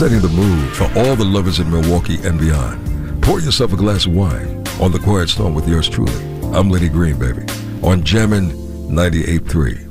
setting the mood for all the lovers in Milwaukee and beyond. Pour yourself a glass of wine on The Quiet Storm with yours truly. I'm Liddy Green, baby, on Jammin' 98.3.